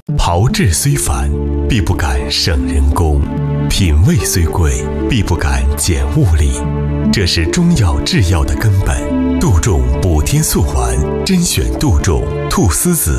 炮制虽繁，必不敢省人工；品味虽贵，必不敢减物力。这是中药制药的根本。杜仲补天素丸，甄选杜仲、菟丝子